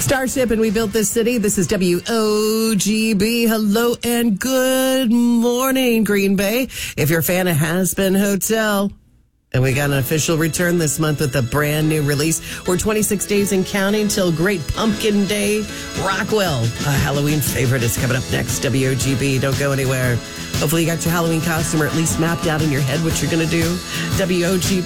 Starship and We Built This City. This is WOGB. Hello and good morning, Green Bay. If you're a fan of Has Been Hotel. And we got an official return this month with a brand new release. We're 26 days and counting till Great Pumpkin Day. Rockwell, a Halloween favorite, is coming up next. WOGB. Don't go anywhere. Hopefully you got your Halloween costume or at least mapped out in your head what you're going to do. WOGB.